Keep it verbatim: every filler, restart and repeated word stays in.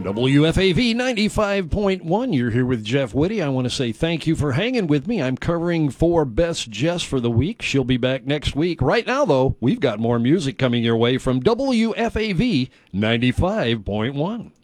W F A V ninety-five point one. You're here with Jeff Whitty. I want to say thank you for hanging with me. I'm covering for Best Jess for the week. She'll be back next week. Right now, though, we've got more music coming your way from W F A V ninety-five point one.